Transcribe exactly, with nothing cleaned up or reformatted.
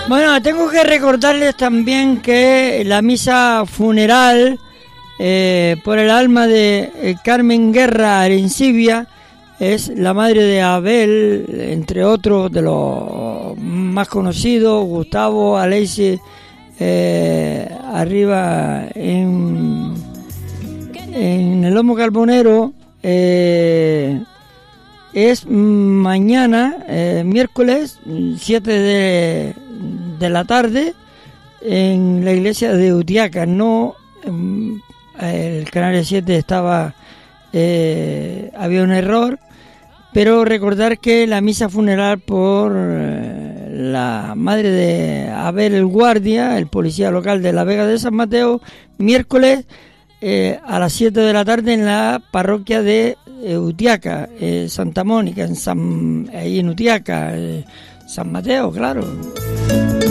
Bueno, tengo que recordarles también que la misa funeral eh, por el alma de eh, Carmen Guerra Arencibia es la madre de Abel, entre otros de los más conocidos, Gustavo Alessi, eh, arriba en, en el Lomo Carbonero. Eh, es mañana, eh, miércoles, siete de, de la tarde, en la iglesia de Utiaca. No, el Canario siete estaba, eh, había un error, pero recordar que la misa funeral por eh, la madre de Abel el Guardia, el policía local de la Vega de San Mateo, miércoles eh, a las siete de la tarde en la parroquia de eh, Utiaca, eh, Santa Mónica, en San, ahí en Utiaca, eh, San Mateo, claro.